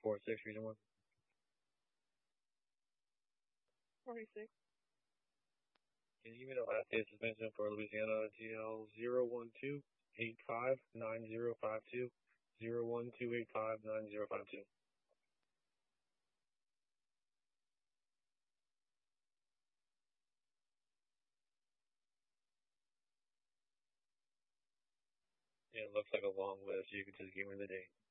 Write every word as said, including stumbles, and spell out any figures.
four six reason one. forty-six. Can you give me the last day suspension for Louisiana T L zero one two eight five nine zero five two zero one two eight five nine zero five two? Yeah, it looks like a long list. You can just give me the date.